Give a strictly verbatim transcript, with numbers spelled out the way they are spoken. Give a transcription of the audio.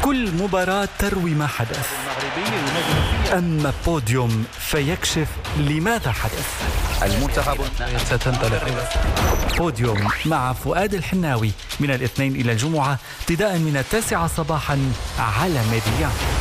كل مباراة تروي ما حدث، أما بوديوم فيكشف لماذا حدث. المنتخب ستنطلق. بوديوم مع فؤاد الحناوي من الاثنين إلى الجمعة ابتداء من التاسعة صباحا على ميديا.